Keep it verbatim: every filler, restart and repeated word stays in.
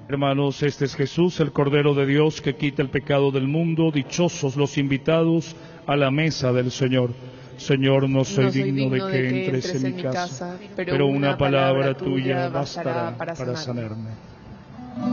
Hermanos, este es Jesús, el Cordero de Dios que quita el pecado del mundo. Dichosos los invitados a la mesa del Señor. Señor, no soy, no soy digno, digno de que, de que entres entres en mi casa, pero, pero una palabra tuya tuya bastará bastará para para sanarme. sanarme.